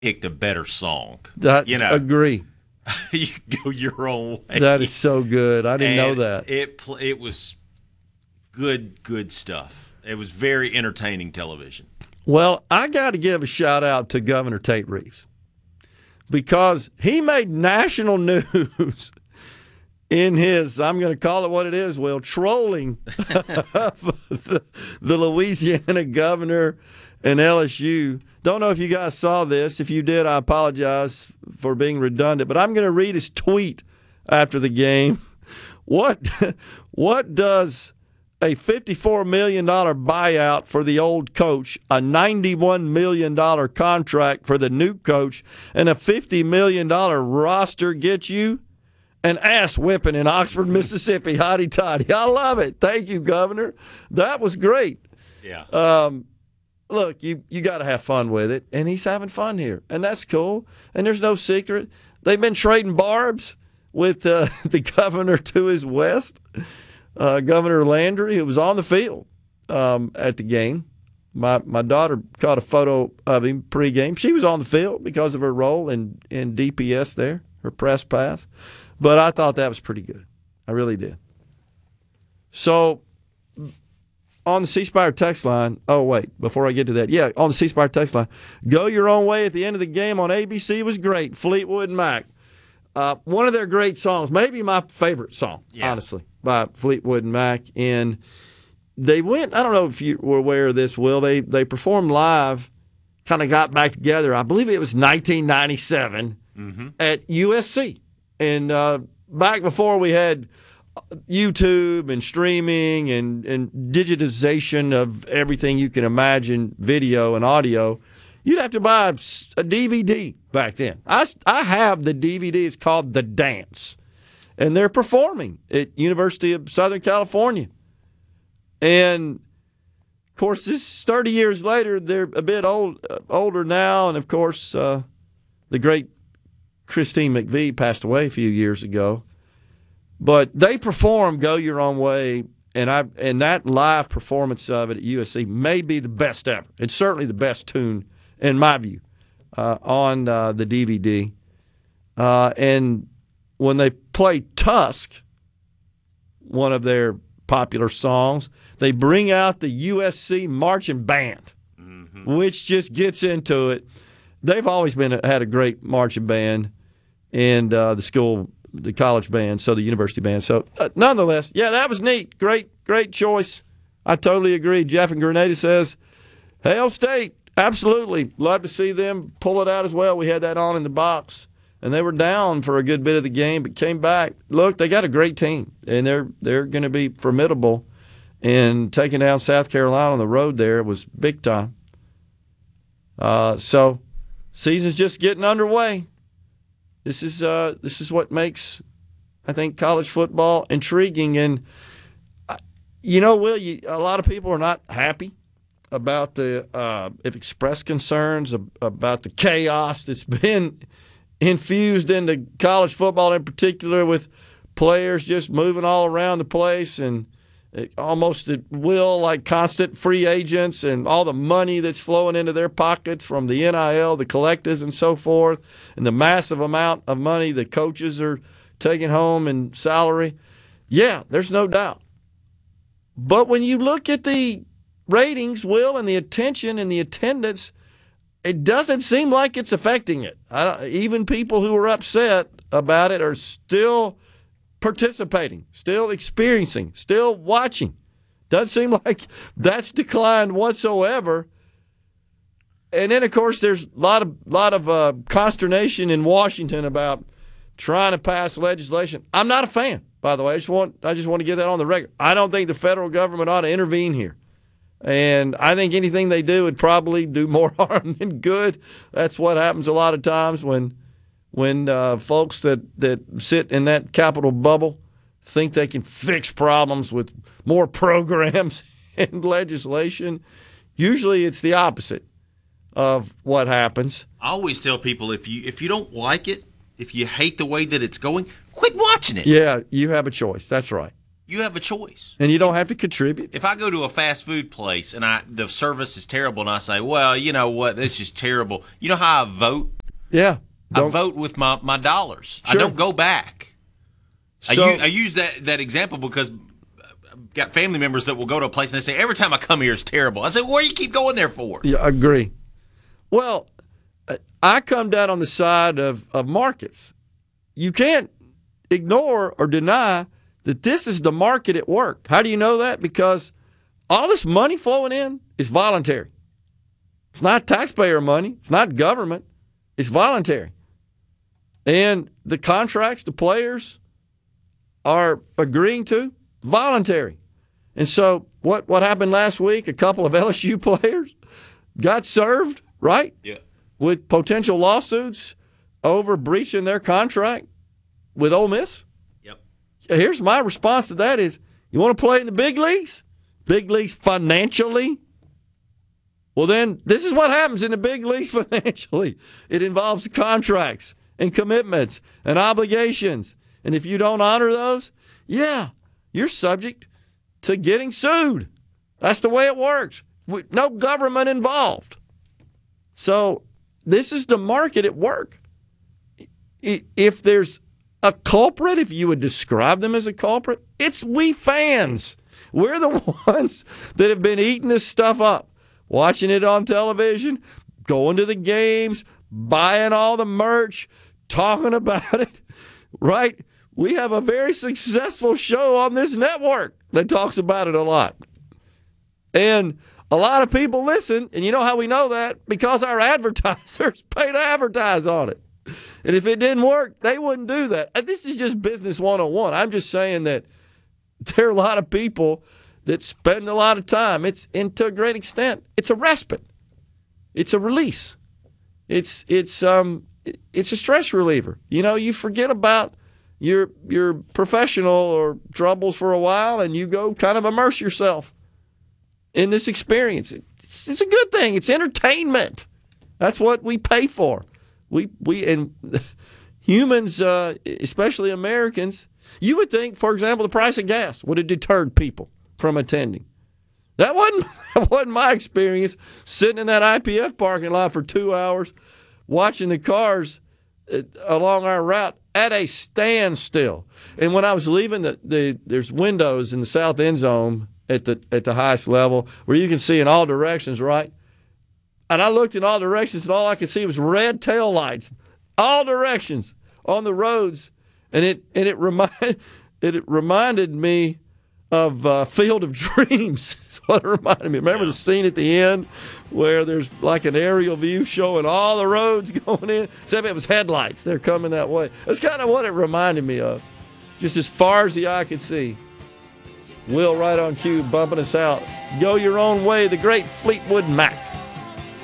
picked a better song. Agree. You go your own way. That is so good. I didn't know that. It was good stuff. It was very entertaining television. Well, I got to give a shout out to Governor Tate Reeves because he made national news in his, I'm going to call it what it is, trolling the Louisiana governor and LSU. Don't know if you guys saw this. If you did, I apologize for being redundant, but I'm going to read his tweet after the game. What does a $54 million buyout for the old coach, a $91 million contract for the new coach, and a $50 million roster get you? An ass whipping in Oxford, Mississippi. Hotty toddy. I love it. Thank you, Governor. That was great. Yeah. Look, you got to have fun with it, and he's having fun here, and that's cool. And there's no secret. They've been trading barbs with the governor to his west, Governor Landry, who was on the field at the game. My daughter caught a photo of him pregame. She was on the field because of her role in DPS there, her press pass. But I thought that was pretty good. I really did. So on the C Spire text line, before I get to that, on the C Spire text line, Go Your Own Way at the end of the game on ABC was great. Fleetwood Mac. One of their great songs, maybe my favorite song, honestly, by Fleetwood Mac. And they went, I don't know if you were aware of this, Will, they performed live, kind of got back together, I believe it was 1997 at USC. And back before we had YouTube and streaming and digitization of everything you can imagine, video and audio, you'd have to buy a DVD back then. I have the DVD. It's called The Dance. And they're performing at University of Southern California. And, of course, this is 30 years later. They're a bit older now. And, of course, the great Christine McVie passed away a few years ago. But they performed Go Your Own Way, and that live performance of it at USC may be the best ever. It's certainly the best tune, in my view, on the DVD. And when they play Tusk, one of their popular songs, they bring out the USC marching band, which just gets into it. They've always had a great marching band. And the college band, so the university band. So, nonetheless, that was neat. Great choice. I totally agree. Jeff in Grenada says, Hail State, absolutely. Love to see them pull it out as well. We had that on in the box, and they were down for a good bit of the game, but came back. Look, they got a great team, and they're going to be formidable. And taking down South Carolina on the road there was big time. So, season's just getting underway. This is what makes, I think, college football intriguing. And, Will, a lot of people are not happy about have expressed concerns about the chaos that's been infused into college football in particular, with players just moving all around the place and almost at will, like constant free agents, and all the money that's flowing into their pockets from the NIL, the collectives, and so forth, and the massive amount of money the coaches are taking home in salary. Yeah, there's no doubt. But when you look at the ratings, Will, and the attention and the attendance, it doesn't seem like it's affecting it. Even people who are upset about it are still participating, still experiencing, still watching. Doesn't seem like that's declined whatsoever. And then, of course, there's a lot of consternation in Washington about trying to pass legislation. I'm not a fan, by the way. I just want to get that on the record. I don't think the federal government ought to intervene here. And I think anything they do would probably do more harm than good. That's what happens a lot of times when folks that sit in that Capitol bubble think they can fix problems with more programs and legislation. Usually it's the opposite of what happens. I always tell people, if you don't like it, if you hate the way that it's going, quit watching it. Yeah, you have a choice. That's right. You have a choice. And you don't have to contribute. If I go to a fast food place and the service is terrible and I say, well, you know what, this is terrible. You know how I vote? Yeah. I vote with my dollars. Sure. I don't go back. So, I use that example because I've got family members that will go to a place and they say, every time I come here it's terrible. I say, what do you keep going there for? Yeah, I agree. Well, I come down on the side of markets. You can't ignore or deny that this is the market at work. How do you know that? Because all this money flowing in is voluntary. It's not taxpayer money. It's not government. It's voluntary. And the contracts the players are agreeing to, voluntary. And so what happened last week, a couple of LSU players got served, right? Yeah. With potential lawsuits over breaching their contract with Ole Miss. Yep. Here's my response to that is, you want to play in the big leagues? Big leagues financially? Well, then this is what happens in the big leagues financially. It involves contracts and commitments and obligations. And if you don't honor those, yeah, you're subject to getting sued. That's the way it works. With no government involved. So this is the market at work. If there's a culprit, if you would describe them as a culprit, it's we fans. We're the ones that have been eating this stuff up, watching it on television, going to the games, buying all the merch, talking about it, right? We have a very successful show on this network that talks about it a lot. And a lot of people listen, and you know how we know that? Because our advertisers pay to advertise on it. And if it didn't work, they wouldn't do that. And this is just business 101. I'm just saying that there are a lot of people that spend a lot of time. And to a great extent, it's a respite. It's a release. It's a stress reliever. You know, you forget about your professional or troubles for a while, and you go kind of immerse yourself in this experience. It's a good thing. It's entertainment. That's what we pay for. We and humans, especially Americans, you would think, for example, the price of gas would have deterred people from attending. That wasn't my experience, sitting in that IPF parking lot for 2 hours, watching the cars along our route at a standstill. And when I was leaving, there's windows in the south end zone at the highest level where you can see in all directions, right? And I looked in all directions, and all I could see was red tail lights, all directions on the roads, and it reminded me of Field of Dreams. That's what it reminded me. Remember the scene at the end where there's like an aerial view showing all the roads going in, except it was headlights. They're coming that way. That's kind of what it reminded me of, just as far as the eye could see. Will right on cue, bumping us out. Go your own way, the great Fleetwood Mac.